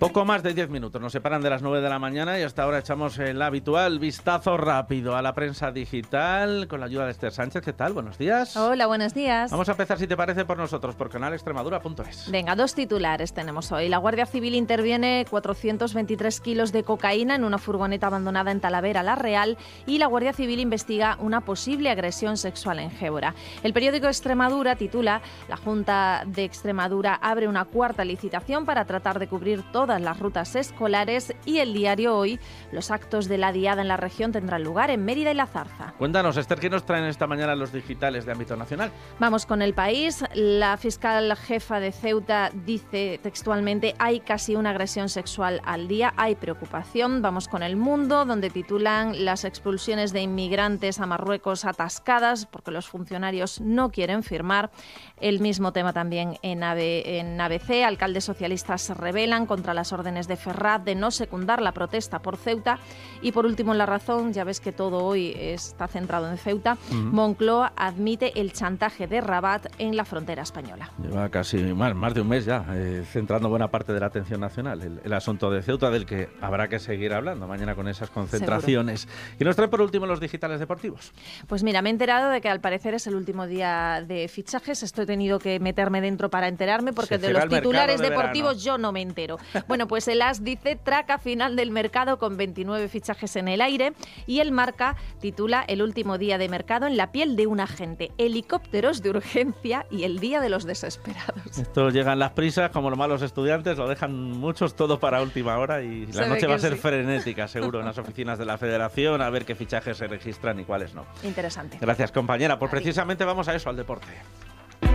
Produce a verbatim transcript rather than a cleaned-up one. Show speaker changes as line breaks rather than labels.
Poco más de diez minutos nos separan de las nueve de la mañana y hasta ahora echamos el habitual vistazo rápido a la prensa digital con la ayuda de Esther Sánchez. ¿Qué tal? Buenos días.
Hola, buenos días.
Vamos a empezar, si te parece, por nosotros, por canal extremadura punto es.
Venga, dos titulares tenemos hoy. La Guardia Civil interviene cuatrocientos veintitrés kilos de cocaína en una furgoneta abandonada en Talavera la Real y la Guardia Civil investiga una posible agresión sexual en Gébora. El periódico Extremadura titula: la Junta de Extremadura abre una cuarta licitación para tratar de cubrir todas las rutas escolares, y el diario Hoy: los actos de la Diada en la región tendrán lugar en Mérida y La Zarza.
Cuéntanos, Esther, ¿qué nos traen esta mañana los digitales de ámbito nacional?
Vamos con El País. La fiscal jefa de Ceuta dice textualmente: hay casi una agresión sexual al día, hay preocupación. Vamos con El Mundo, donde titulan: las expulsiones de inmigrantes a Marruecos atascadas porque los funcionarios no quieren firmar. El mismo tema también en, A B, en A B C. Alcaldes socialistas se rebelan contra las órdenes de Ferraz de no secundar la protesta por Ceuta. Y por último, en La Razón, ya ves que todo hoy está centrado en Ceuta, uh-huh. Moncloa admite el chantaje de Rabat en la frontera española.
Lleva casi más, más de un mes ya eh, centrando buena parte de la atención nacional el, el asunto de Ceuta, del que habrá que seguir hablando mañana con esas concentraciones. Seguro. Y nos trae por último los digitales deportivos.
Pues mira, me he enterado de que al parecer es el último día de fichajes. Esto he tenido que meterme dentro para enterarme, porque de los titulares de deportivos verano. Yo no me entero. Bueno, pues el As dice: traca final del mercado con veintinueve fichajes en el aire, y el Marca titula: el último día de mercado en la piel de un agente, helicópteros de urgencia y el día de los desesperados.
Esto llegan las prisas, como los malos estudiantes, lo dejan muchos todo para última hora y la se noche va a ser sí. frenética, seguro, en las oficinas de la Federación, a ver qué fichajes se registran y cuáles no.
Interesante.
Gracias, compañera. Pues precisamente vamos a eso, al deporte.